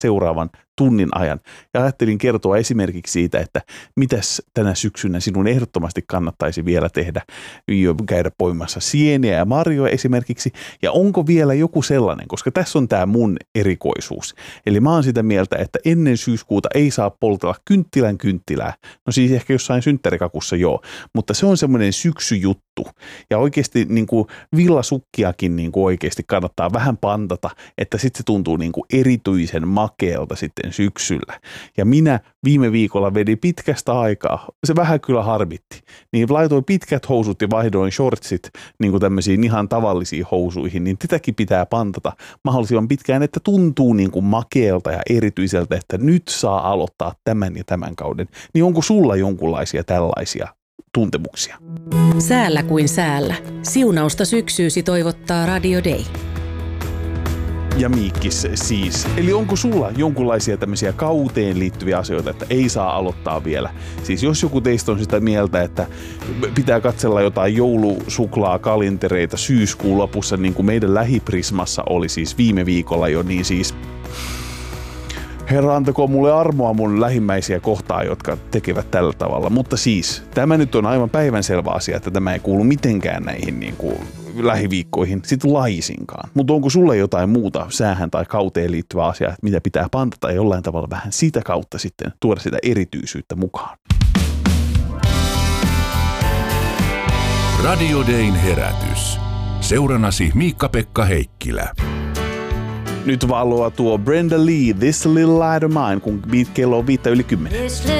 seuraavan tunnin ajan. Ja ajattelin kertoa esimerkiksi siitä, että mitäs tänä syksynä sinun ehdottomasti kannattaisi vielä tehdä. Käydä poimassa sieniä ja marjoja esimerkiksi. Ja onko vielä joku sellainen, koska tässä on tämä mun erikoisuus. Eli mä oon sitä mieltä, että ennen syyskuuta ei saa poltella kynttilää. No siis ehkä jossain synttärikakussa joo, mutta se on semmoinen syksyjuttu. Ja oikeasti niin kuin villasukkiakin niin kuin oikeasti kannattaa vähän pantata, että sitten se tuntuu niin kuin erityisen makealta sitten syksyllä. Ja minä viime viikolla vedin pitkästä aikaa, se vähän kyllä harmitti, niin laitoin pitkät housut ja vaihdoin shortsit niin kuin tämmöisiin ihan tavallisiin housuihin, niin tätäkin pitää pantata mahdollisimman pitkään, että tuntuu niin kuin makealta ja erityiseltä, että nyt saa aloittaa tämän ja tämän kauden. Niin onko sulla jonkunlaisia tällaisia tuntemuksia? Säällä kuin säällä. Siunausta syksyysi toivottaa Radio Day. Ja Miikkis siis. Eli onko sulla jonkunlaisia tämmöisiä kauteen liittyviä asioita, että ei saa aloittaa vielä? Siis jos joku teistä on sitä mieltä, että pitää katsella jotain joulusuklaakalentereita syyskuun lopussa, niin kuin meidän lähiprismassa oli siis viime viikolla jo, niin siis Herra, antakoon mulle armoa mun lähimmäisiä kohtaan, jotka tekevät tällä tavalla. Mutta siis, tämä nyt on aivan päivänselvä asia, että tämä ei kuulu mitenkään näihin niin kuin lähiviikkoihin sitten laisinkaan. Mutta onko sulle jotain muuta säähän tai kauteen liittyvää asiaa, että mitä pitää pantata ja jollain tavalla vähän sitä kautta sitten tuoda sitä erityisyyttä mukaan? Radio Dayn herätys. Seuranasi Miikka-Pekka Heikkilä. Nyt valoa tuo Brenda Lee, This Little Light of Mine, kun kello on 5:10.